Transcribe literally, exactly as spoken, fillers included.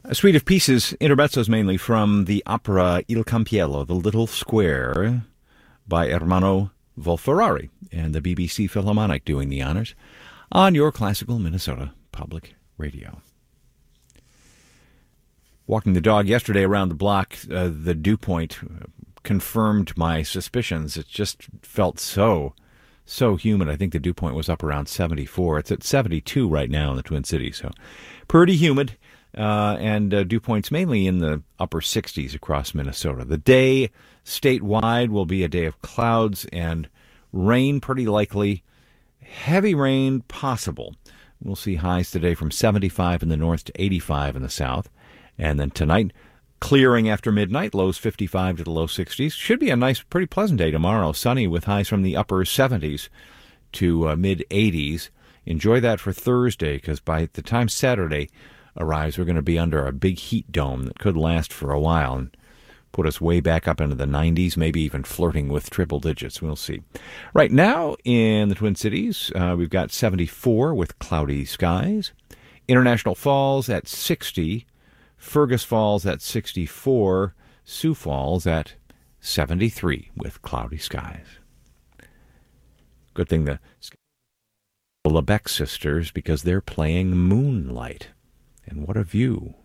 A suite of pieces, intermezzos mainly, from the opera Il Campiello, The Little Square, by Ermanno Wolf-Ferrari, and the B B C Philharmonic doing the honors on your classical Minnesota Public Radio. Walking the dog yesterday around the block, uh, the dew point confirmed my suspicions. It just felt so, so humid. I think the dew point was up around seventy-four. It's at seventy-two right now in the Twin Cities, so pretty humid. Uh, and uh, dew points mainly in the upper sixties across Minnesota. The day statewide will be a day of clouds and rain, pretty likely. Heavy rain possible. We'll see highs today from seventy-five in the north to eighty-five in the south. And then tonight, clearing after midnight, lows fifty-five to the low sixties. Should be a nice, pretty pleasant day tomorrow. Sunny with highs from the upper seventies to uh, mid-eighties. Enjoy that for Thursday, because by the time Saturday arrives, we're going to be under a big heat dome that could last for a while and put us way back up into the nineties, maybe even flirting with triple digits. We'll see. Right now in the Twin Cities, uh, we've got seventy-four with cloudy skies. International Falls at sixty. Fergus Falls at sixty-four. Sioux Falls at seventy-three with cloudy skies. Good thing the LeBeck sisters, because they're playing Moonlight. And what a view